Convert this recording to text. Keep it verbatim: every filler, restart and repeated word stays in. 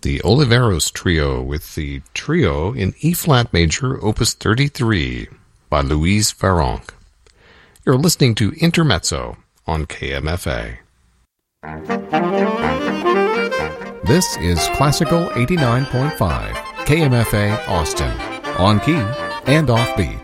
the Oliveros Trio with the Trio in E-flat major, opus thirty-three, by Louise Farrenc. You're listening to Intermezzo on K M F A. This is Classical eighty-nine point five, K M F A Austin, on key and off beat.